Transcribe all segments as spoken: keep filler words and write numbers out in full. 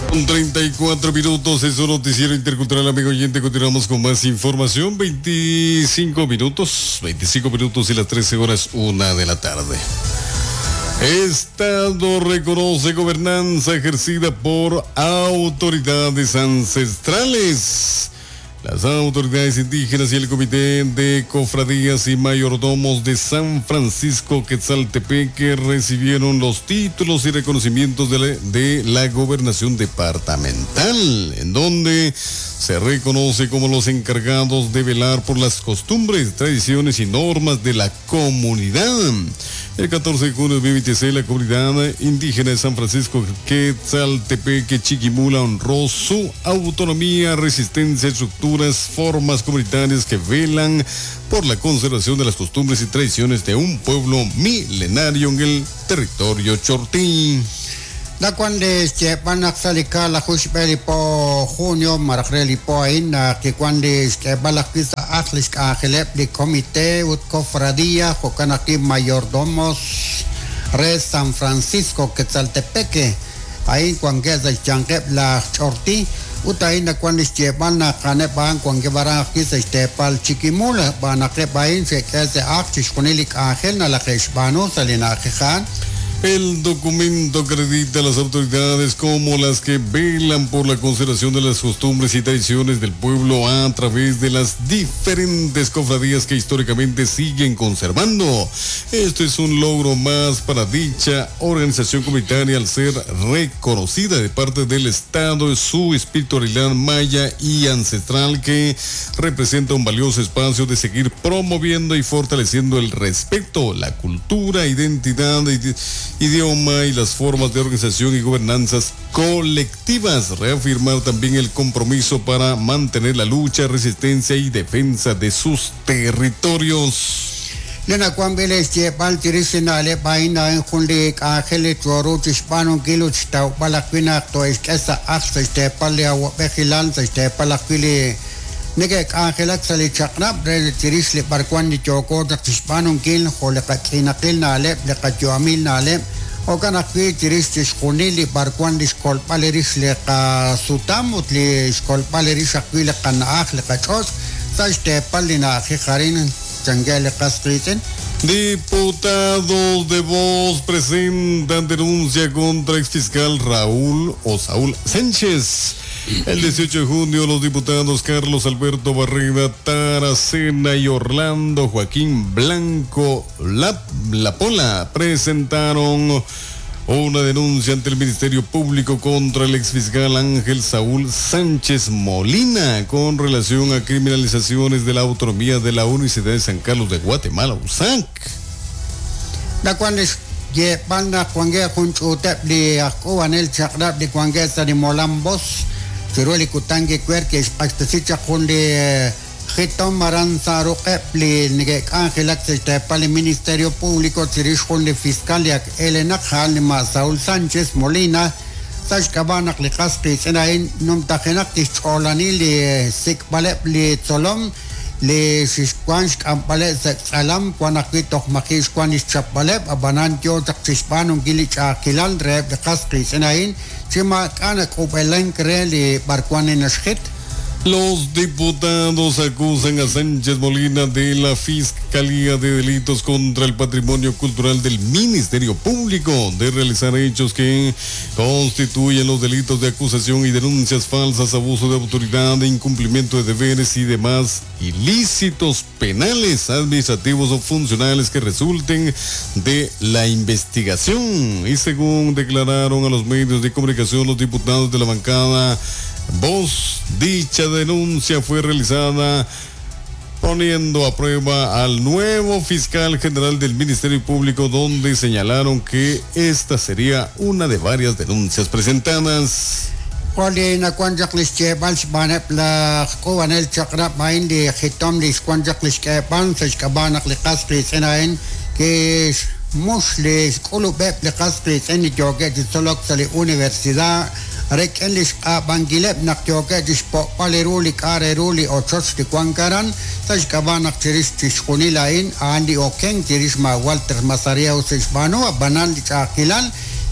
Con treinta y cuatro minutos, es un noticiero intercultural, amigo oyente. Continuamos con más información. veinticinco minutos, veinticinco minutos y las trece horas, una de la tarde. Estado reconoce gobernanza ejercida por autoridades ancestrales. Las autoridades indígenas y el Comité de Cofradías y Mayordomos de San Francisco Quetzaltepeque recibieron los títulos y reconocimientos de la, de la gobernación departamental, en donde se reconoce como los encargados de velar por las costumbres, tradiciones y normas de la comunidad. El catorce de junio de dos mil veintiséis, la comunidad indígena de San Francisco Quetzaltepeque Chiquimula honró su autonomía, resistencia, estructuras, formas comunitarias que velan por la conservación de las costumbres y tradiciones de un pueblo milenario en el territorio chortí. Da cuando este van a salir la juspeli po junio marreli po aina que cuando este balakisa atlis agelep de comité ut cofradía jocanaki mayordomos res San Francisco Quetzaltepeque ahí cuando es el chanque la chorti utaina cuando este van a cane van cuando van aquí este pal chiquimula van a que vain se que se actis con el ángel na la gesbano salina jejan. El documento acredita a las autoridades como las que velan por la conservación de las costumbres y tradiciones del pueblo a través de las diferentes cofradías que históricamente siguen conservando. Esto es un logro más para dicha organización comunitaria al ser reconocida de parte del Estado de su espiritualidad maya y ancestral, que representa un valioso espacio de seguir promoviendo y fortaleciendo el respeto, la cultura, identidad y idioma y las formas de organización y gobernanzas colectivas. Reafirmar también el compromiso para mantener la lucha, resistencia y defensa de sus territorios. Lena kwambele este baltirisinale baina en junlik ángel choro chispano kilo chitau balakwina to es que esa hasta este palea vigilancia este palakwili nege ángel sali chaknab re tirisle barkwan ni choko da chispano kil hole kakina kil nale le kajoamil nale o kana ki tiristis kunili barkwan dis kol paleris le ka sutamut le kol paleris akwile kan akhle kachos sa este palina khiharin changale kasqiten. Diputados de Voz presentan denuncia contra exfiscal Raúl o Saúl Sánchez. El dieciocho de junio, los diputados Carlos Alberto Barreda Taracena y Orlando Joaquín Blanco La, La Pola presentaron una denuncia ante el Ministerio Público contra el exfiscal Ángel Saúl Sánchez Molina con relación a criminalizaciones de la autonomía de la Universidad de San Carlos de Guatemala, U S A C. Da cuando es que van a cuangue con chutep de acuanel chakrap de cuangue sa de molambos Ciroli kutange kwer que es pastasicha con de Hitom Maranza Roquepli Nige Ángelac este para el Ministerio Público Chirish con de Fiscalia Elena Halima Saúl Sánchez Molina Sash Cabanak le Castri Senain Num Tajenak Tischolani le Sikbalep le Tsolom le Sisquanch Ampale Salam Quanakitok Makis Quanish Chapalep Abanantio Tachispano Gilich Akilal Rep de Castri Senain Chima Kana Kopelen Kreli Barquane Nashit. Los diputados acusan a Sánchez Molina de la Fiscalía de Delitos contra el Patrimonio Cultural del Ministerio Público de realizar hechos que constituyen los delitos de acusación y denuncias falsas, abuso de autoridad, incumplimiento de deberes y demás ilícitos penales, administrativos o funcionales que resulten de la investigación. Y según declararon a los medios de comunicación los diputados de la bancada Voz, dicha denuncia fue realizada poniendo a prueba al nuevo fiscal general del Ministerio Público, donde señalaron que esta sería una de varias denuncias presentadas. Cuando cuanjaklis que balsbanep la cobanel chakra main de hitomlis cuanjaklis que banses cabanak le castris enaen que musles colubep le castris en joget de solok sale universidad Rek enlis a bangilep nak joget dispo paleruli kareruli o chots de kuankaran taj kabanak tiris tishkunilain andi okeng tiris ma Walter Masaria usisbano abanan di chakilal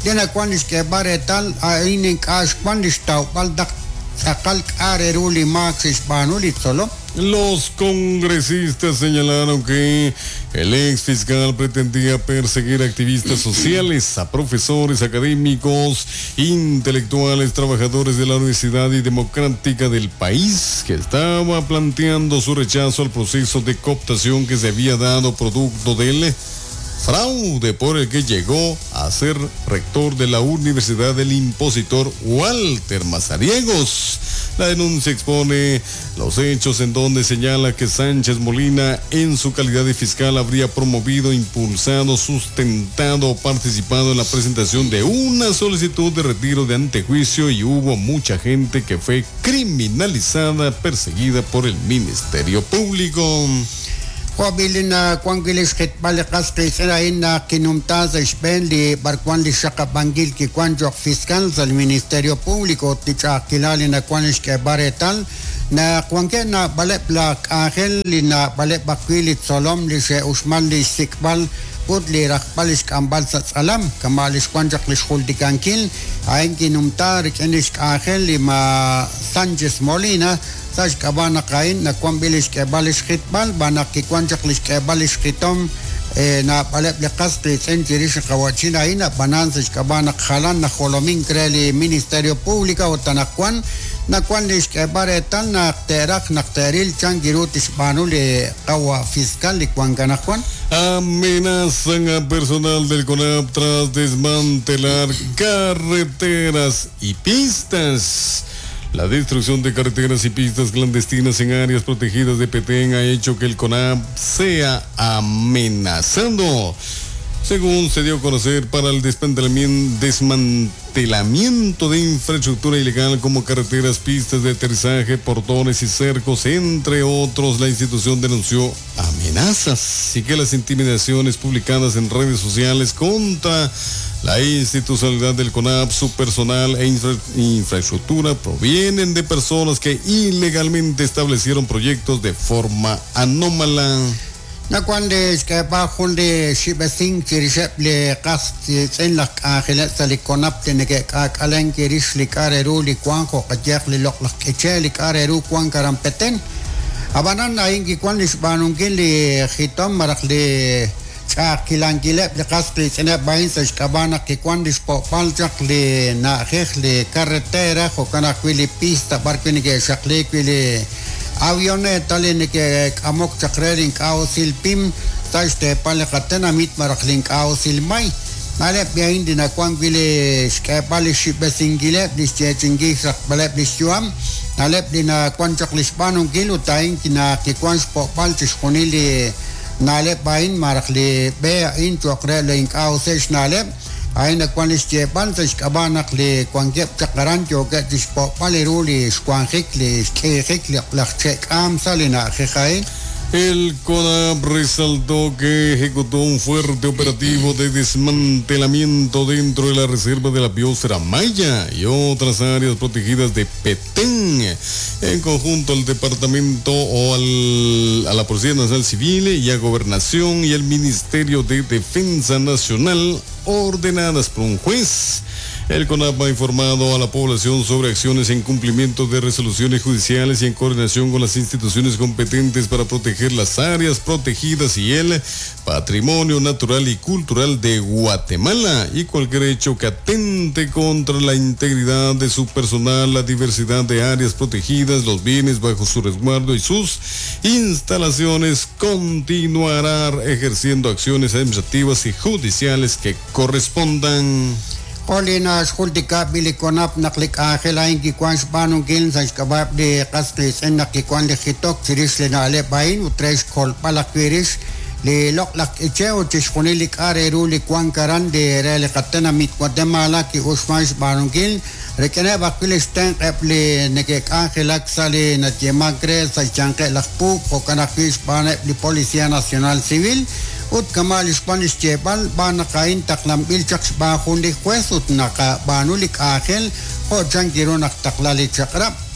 dena cuanis que baretal a inin cash cuanis tau baldak sakal areruli maxis banulit solo. Los congresistas señalaron que el ex fiscal pretendía perseguir activistas sociales, a profesores, académicos, intelectuales, trabajadores de la Universidad y Democrática del país, que estaba planteando su rechazo al proceso de cooptación que se había dado producto del fraude por el que llegó a ser rector de la Universidad del impositor Walter Mazariegos. La denuncia expone los hechos en donde señala que Sánchez Molina, en su calidad de fiscal, habría promovido, impulsado, sustentado o participado en la presentación de una solicitud de retiro de antejuicio, y hubo mucha gente que fue criminalizada, perseguida por el Ministerio Público. Kobilina kwangilis kit balikas kisera ina kinumtaza isben li barkwan li shakabangil ki kwanjok fiscal del Ministerio Público ticha kilali na kwanis ke baretal na kwanke na balep la kahel li na balep bakwilit solom li se usman li sikbal put li rakbalis kambal sa salam kamalis kwanjak li shkul di kankil ayin kinumta rikenis kahel li ma Sánchez Molina Taj kabana kain na kwambilis ke balis khitbal bana ki kwanjaklis ke balis khitom na balep liqas qitsen jirish qawachina ina banansis kabana khalan na kholomin kreli Ministerio Público o tanakwan na kwanlis ke baretan na terak na teril changirutis banule qawa fiscal li kwanganakwan. Amenazan a personal del CONAP tras desmantelar carreteras y pistas. La destrucción de carreteras y pistas clandestinas en áreas protegidas de Petén ha hecho que el CONAP sea amenazado. Según se dio a conocer, para el desmantelamiento de infraestructura ilegal como carreteras, pistas de aterrizaje, portones y cercos, entre otros, la institución denunció amenazas y que las intimidaciones publicadas en redes sociales contra la institucionalidad del CONAP, su personal e infra, infraestructura provienen de personas que ilegalmente establecieron proyectos de forma anómala. Na cuando es que bajo de Shibesin Kirishep le casti en la ángel sali CONAP tiene que calen que risli careru li cuanjo ayer li loc la que li careru cuan carampeten. Abanan ahí que cuando es banungil li hitom marak li cha kilangile le casti en el bain se cabana que cuando es popalchak li na li carretera o cana li pista barco ni que shakle li aviones talen que amok chakrerin kausil pim taste pale katena mit maraklin kausil mai nale biain dina kwang vile skepale shibe singile dische chingi sak bale bisuam nale dina kwang chaklis banung gilu tain kina ki kwang spo palchis konili nale bain marakli be in chokre le in kausesh nale aina kwanis che bantas kabanak le kwangep chakaran joga dispo paleruli skwangik le skehik le lachek am salina jejae. El CONAP resaltó que ejecutó un fuerte operativo de desmantelamiento dentro de la reserva de la biosfera maya y otras áreas protegidas de Petén, en conjunto al departamento o al, a la Policía Nacional Civil y a Gobernación y el Ministerio de Defensa Nacional, ordenadas por un juez. El CONAP ha informado a la población sobre acciones en cumplimiento de resoluciones judiciales y en coordinación con las instituciones competentes para proteger las áreas protegidas y el patrimonio natural y cultural de Guatemala y cualquier hecho que atente contra la integridad de su personal, la diversidad de áreas protegidas, los bienes bajo su resguardo y sus instalaciones, continuará ejerciendo acciones administrativas y judiciales que correspondan. Olina skultika bili konap naklik akelain ki kwans banung giln sa kabab de kaslis en nakikwan de hitok tiris le na le bain utres kol palakwiris le lok lak eche o tishkunilik areru li kwan karan de rele katena mit Guatemala ki usmais banung giln rekene bakwilis ten eple neke angelak sale na yemagre sa chanke lakpu o kanakwis bane li Policía Nacional Civil ut kamal Spanish chebal bana kain taklam bilchaks ba hundi juez ut naka banulik akhel o changiron ak taklali chakrap.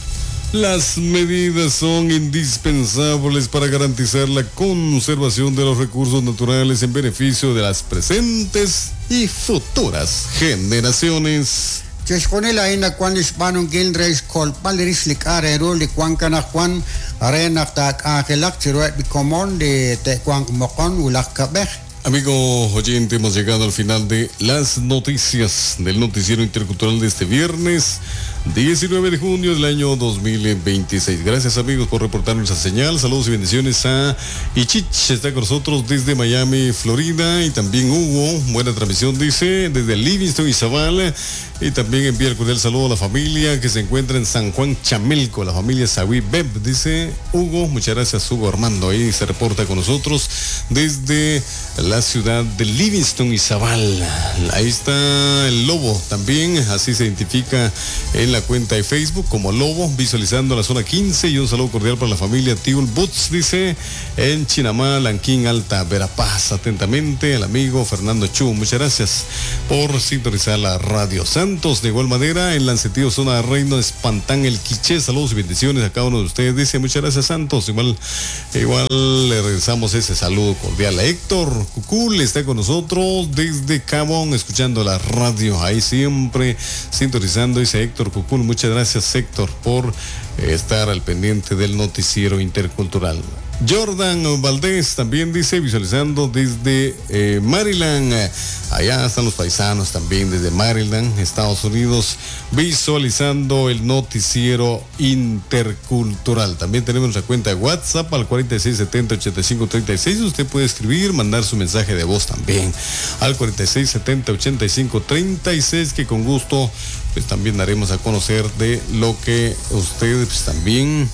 Las medidas son indispensables para garantizar la conservación de los recursos naturales en beneficio de las presentes y futuras generaciones. Chesconela ina kwan ispanong gilreis kol paliris lik arero li kwan kanakwan arena tak akelak chiruet bikomon de te kwan mokon ulak kabeh. Amigo oyente, hemos llegado al final de las noticias del noticiero intercultural de este viernes diecinueve de junio del año dos mil veintiséis. Gracias, amigos, por reportarnos esa señal. Saludos y bendiciones a Ichich, está con nosotros desde Miami, Florida, y también Hugo, buena transmisión, dice, desde Livingston y Zavala, y también envía el cordial saludo a la familia que se encuentra en San Juan Chamelco, la familia Sawi Beb, dice Hugo. Muchas gracias, Hugo Armando, ahí se reporta con nosotros desde la ciudad de Livingston y Zavala. Ahí está el Lobo también, así se identifica en la cuenta de Facebook como Lobo, visualizando la zona quince, y un saludo cordial para la familia Tiul Boots, dice, en Chinamá, Lanquín, Alta Verapaz. Atentamente el amigo Fernando Chu, muchas gracias por sintonizar la radio. Santos, de igual manera, en Lancetío, zona de Reino, Espantán, El Quiché, saludos y bendiciones a cada uno de ustedes, dice, muchas gracias, Santos. Igual, igual le regresamos ese saludo cordial a Héctor Cucul, está con nosotros desde Cabón, escuchando la radio, ahí siempre sintonizando, dice Héctor Cucul. Muchas gracias, Héctor, por estar al pendiente del noticiero intercultural. Jordan Valdés también dice, visualizando desde eh, Maryland, allá están los paisanos también desde Maryland, Estados Unidos, visualizando el noticiero intercultural. También tenemos nuestra cuenta de WhatsApp al cuarenta y seis setenta ochenta y cinco treinta y seis, usted puede escribir, mandar su mensaje de voz también al cuarenta y seis setenta ochenta y cinco treinta y seis, que con gusto pues también daremos a conocer de lo que usted pues también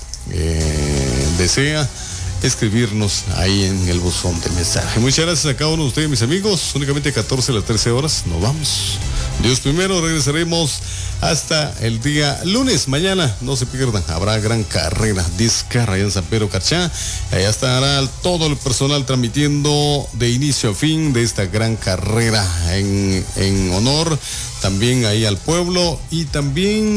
eh, desea escribirnos ahí en el buzón de mensaje. Muchas gracias a cada uno de ustedes, mis amigos. Únicamente catorce a las trece horas. Nos vamos. Dios primero, regresaremos hasta el día lunes. Mañana, no se pierdan, habrá gran carrera Discar allá en San Pedro Carchá. Allá estará todo el personal transmitiendo de inicio a fin de esta gran carrera en, en honor también ahí al pueblo, y también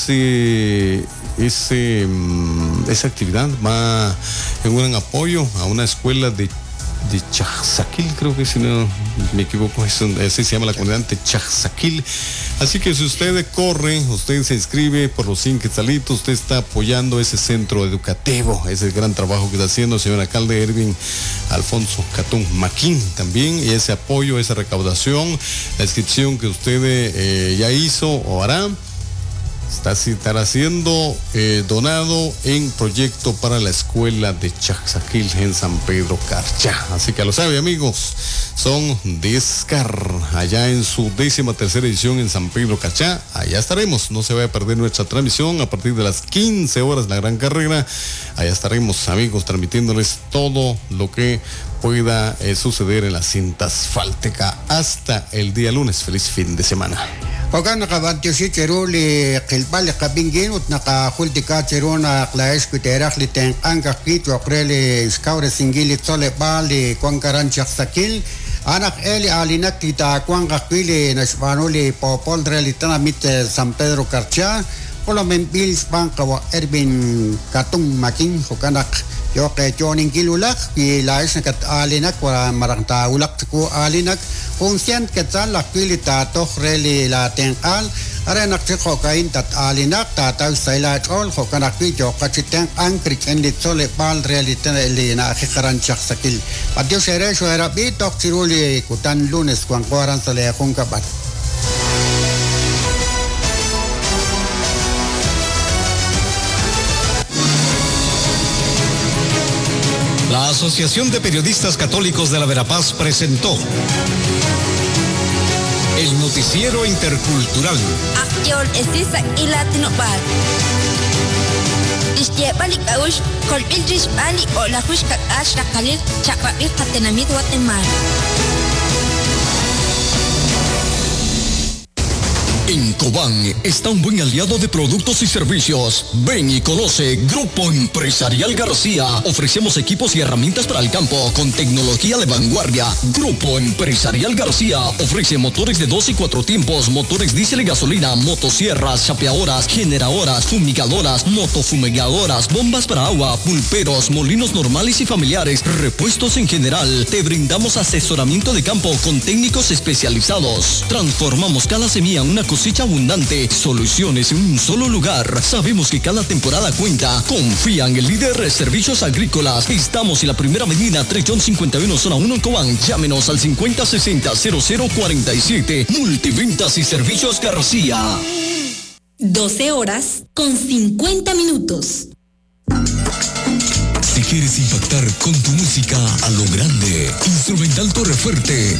ese, ese, esa actividad va en un gran apoyo a una escuela de de Chazaquil, creo que si no me equivoco, así se llama la comunidad de Chazaquil. Así que si usted corre, usted se inscribe por los cinco quetzalitos, usted está apoyando ese centro educativo, ese gran trabajo que está haciendo el señor alcalde Erwin Alfonso Catún Maquín también, y ese apoyo, esa recaudación, la inscripción que usted eh, ya hizo o hará, está estará siendo eh, donado en proyecto para la escuela de Chazaquil en San Pedro Carchá. Así que lo sabe, amigos, son Discar allá en su décima tercera edición en San Pedro Carchá. Allá estaremos, no se vaya a perder nuestra transmisión a partir de las quince horas, la gran carrera. Allá estaremos, amigos, transmitiéndoles todo lo que pueda eh, suceder en la cinta asfáltica hasta el día lunes. Feliz fin de semana. Oga nakabantyo si Chero li kilbal kabingin ut nakahulti ka Chero na klaes kuterak li teng angak kit wakre li skawre singili tsole ba li kwangkaran Chazaquil anak eli alinak kita kwangak pili na spano li popol re li tanamit San Pedro Carchá polo membil spang kawa Erwin Catún Maquín hukanak yo ke joning kilulak pi laes na kat alinak wala marang taulak ko alinak kung siyan ketzal la pili ta tohreli la tengkal are nak chiko kain tat alinak ta taw saila tol ho kanak pi jo kachiteng angkrik en litsole pal realita li na khikaran Chazaquil patio sere so era bi tok chiruli kutan lunes kwang koran sale kung kabat. La Asociación de Periodistas Católicos de la Verapaz presentó el noticiero intercultural. Acción Estisa y Latinobar. Istiepali Kaush, Colpildris Bali o la Hushka Ashra Khalil, Chakapir Tatenamid Guatemala. En Cobán está un buen aliado de productos y servicios. Ven y conoce Grupo Empresarial García. Ofrecemos equipos y herramientas para el campo con tecnología de vanguardia. Grupo Empresarial García ofrece motores de dos y cuatro tiempos, motores diésel y gasolina, motosierras, chapeadoras, generadoras, fumigadoras, motofumigadoras, bombas para agua, pulperos, molinos normales y familiares, repuestos en general. Te brindamos asesoramiento de campo con técnicos especializados. Transformamos cada semilla en una cosecha abundante. Soluciones en un solo lugar. Sabemos que cada temporada cuenta. Confía en el líder de servicios agrícolas. Estamos en la primera avenida tres cincuenta y uno, zona uno en Cobán. Llámenos al cincuenta sesenta cero cero cuarenta y siete. Multiventas y Servicios García. doce horas con cincuenta minutos. Si quieres impactar con tu música a lo grande, Instrumental Torrefuerte